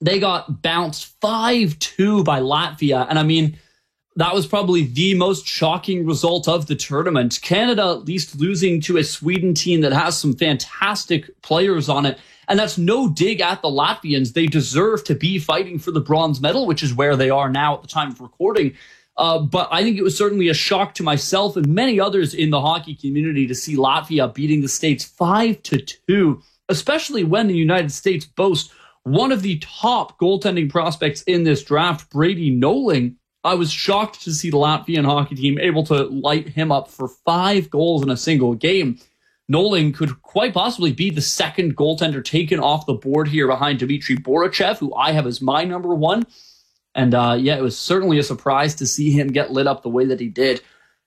They got bounced 5-2 by Latvia. And I mean, that was probably the most shocking result of the tournament. Canada at least losing to a Sweden team that has some fantastic players on it. And that's no dig at the Latvians. They deserve to be fighting for the bronze medal, which is where they are now at the time of recording. But I think it was certainly a shock to myself and many others in the hockey community to see Latvia beating the States 5-2, especially when the United States boasts one of the top goaltending prospects in this draft, Brady Noling. I was shocked to see the Latvian hockey team able to light him up for 5 goals in a single game. Noling could quite possibly be the second goaltender taken off the board here behind Dmitry Borochev, who I have as my number one. And it was certainly a surprise to see him get lit up the way that he did.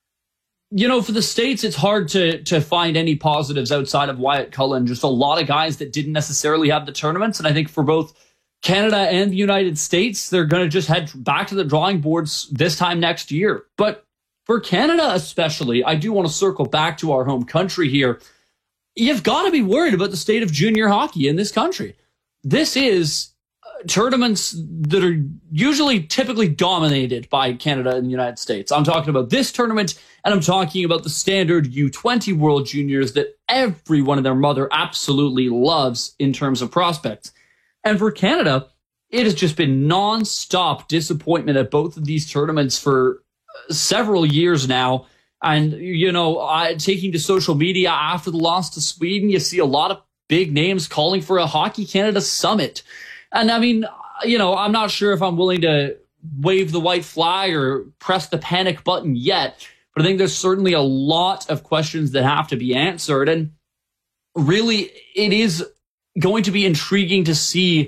You know, for the States, it's hard to find any positives outside of Wyatt Cullen. Just a lot of guys that didn't necessarily have the tournaments. And I think for both Canada and the United States, they're going to just head back to the drawing boards this time next year. But for Canada especially, I do want to circle back to our home country here. You've got to be worried about the state of junior hockey in this country. This is tournaments that are typically dominated by Canada and the United States. I'm talking about this tournament, and I'm talking about the standard U20 World Juniors that everyone and their mother absolutely loves in terms of prospects. And for Canada, it has just been nonstop disappointment at both of these tournaments for several years now. And, you know, taking to social media after the loss to Sweden, you see a lot of big names calling for a Hockey Canada summit. And I mean, you know, I'm not sure if I'm willing to wave the white flag or press the panic button yet, but I think there's certainly a lot of questions that have to be answered. And really, it is going to be intriguing to see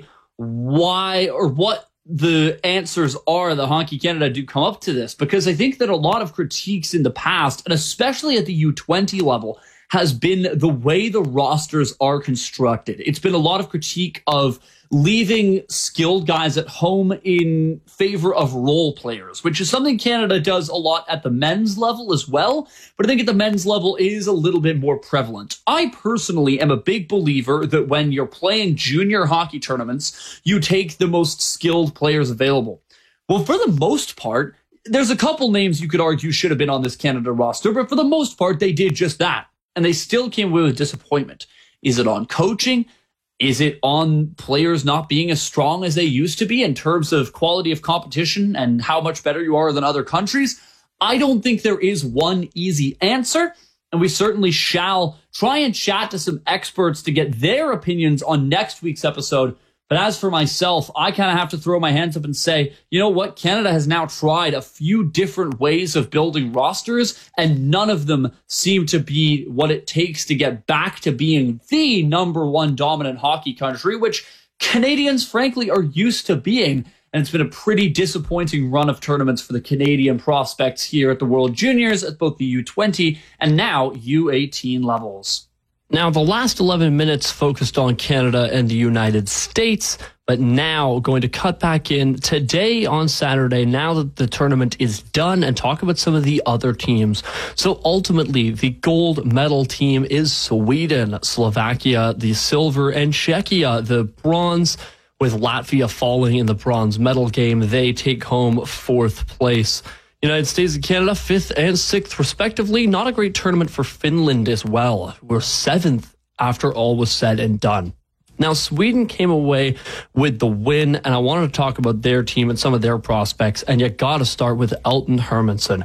why or what the answers are that Hockey Canada do come up to this, because I think that a lot of critiques in the past, and especially at the U20 level, has been the way the rosters are constructed. It's been a lot of critique of leaving skilled guys at home in favor of role players, which is something Canada does a lot at the men's level as well. But I think at the men's level is a little bit more prevalent. I personally am a big believer that when you're playing junior hockey tournaments, you take the most skilled players available. Well, for the most part, there's a couple names you could argue should have been on this Canada roster, but for the most part, they did just that. And they still came away with disappointment. Is it on coaching? Is it on players not being as strong as they used to be in terms of quality of competition and how much better you are than other countries? I don't think there is one easy answer. And we certainly shall try and chat to some experts to get their opinions on next week's episode. But as for myself, I kind of have to throw my hands up and say, you know what? Canada has now tried a few different ways of building rosters, and none of them seem to be what it takes to get back to being the number one dominant hockey country, which Canadians, frankly, are used to being. And it's been a pretty disappointing run of tournaments for the Canadian prospects here at the World Juniors at both the U20 and now U18 levels. Now, the last 11 minutes focused on Canada and the United States, but now going to cut back in today on Saturday, now that the tournament is done, and talk about some of the other teams. So ultimately, the gold medal team is Sweden, Slovakia, the silver, and Czechia, the bronze. With Latvia falling in the bronze medal game, they take home 4th place. United States and Canada, 5th and 6th, respectively. Not a great tournament for Finland as well. We're 7th after all was said and done. Now, Sweden came away with the win, and I wanted to talk about their team and some of their prospects, and you got to start with Elton Hermansson.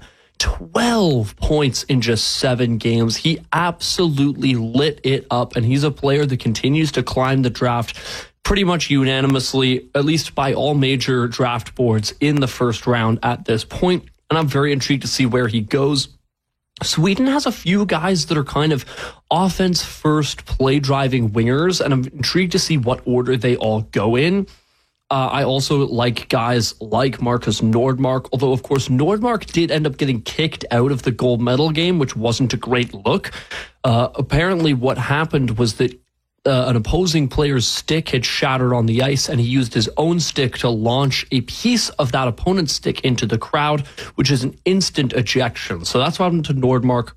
12 points in just 7 games. He absolutely lit it up, and he's a player that continues to climb the draft pretty much unanimously, at least by all major draft boards in the first round at this point. And I'm very intrigued to see where he goes. Sweden has a few guys that are kind of offense first, play driving wingers, and I'm intrigued to see what order they all go in. I also like guys like Marcus Nordmark, although, of course, Nordmark did end up getting kicked out of the gold medal game, which wasn't a great look. Apparently, what happened was that an opposing player's stick had shattered on the ice, and he used his own stick to launch a piece of that opponent's stick into the crowd, which is an instant ejection. So that's what happened to Nordmark.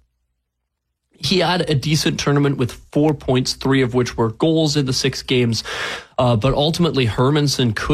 He had a decent tournament with 4 points, 3 of which were goals in the 6 games. But ultimately, Hermansson could